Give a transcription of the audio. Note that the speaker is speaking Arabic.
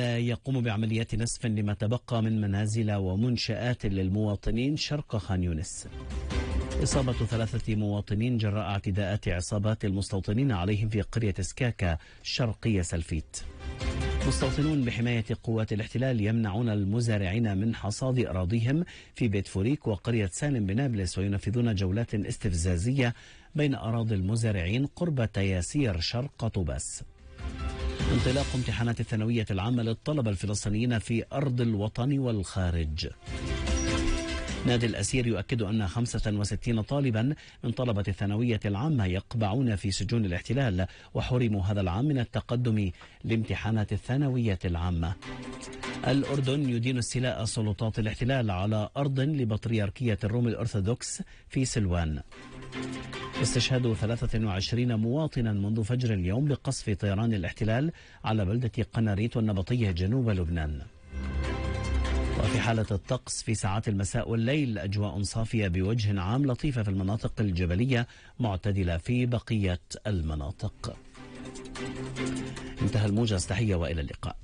يقوم بعمليات نسف لما تبقى من منازل ومنشآت للمواطنين شرق خان يونس. إصابة 3 مواطنين جراء اعتداءات عصابات المستوطنين عليهم في قرية سكاكا شرقية سلفيت. مستوطنون بحماية قوات الاحتلال يمنعون المزارعين من حصاد أراضيهم في بيت فوريك وقرية سالم بنابلس، وينفذون جولات استفزازية بين أراضي المزارعين قرب تياسير شرق طوباس. انطلاق امتحانات الثانوية العامة للطلبة الفلسطينيين في أرض الوطن والخارج. نادي الأسير يؤكد أن 65 طالبا من طلبة الثانوية العامة يقبعون في سجون الاحتلال وحرموا هذا العام من التقدم لامتحانات الثانوية العامة. الأردن يدين استيلاء سلطات الاحتلال على أرض لبطريركية الروم الأرثوذكس في سلوان. استشهاد 23 مواطنا منذ فجر اليوم بقصف طيران الاحتلال على بلدة قناريت والنبطية جنوب لبنان. وفي حالة الطقس في ساعات المساء والليل أجواء صافية بوجه عام لطيفة في المناطق الجبلية، معتدلة في بقية المناطق. انتهى الموجز، تحية وإلى اللقاء.